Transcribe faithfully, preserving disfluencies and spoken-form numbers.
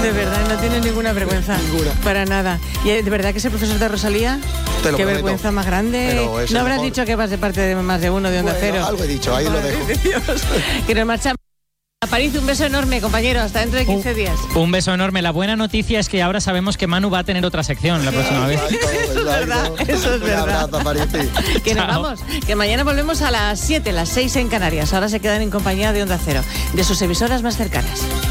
De verdad, no tienes ninguna vergüenza. Ninguna. Para nada. ¿Y de verdad que es el profesor de Rosalía? Te lo Qué prometo. vergüenza más grande. Pero es No el habrás mejor. dicho que vas de parte de más de uno de Onda Bueno, Cero. algo he dicho, ahí lo Madre dejo. de Dios. Que nos marchamos. A París, un beso enorme, compañero. Hasta dentro de quince días. Un beso enorme. La buena noticia es que ahora sabemos que Manu va a tener otra sección la próxima vez. Eso es verdad, eso es Un verdad. abrazo, Parisi. Que nos Chao. vamos, que mañana volvemos a las siete, las seis en Canarias. Ahora se quedan en compañía de Onda Cero, de sus emisoras más cercanas.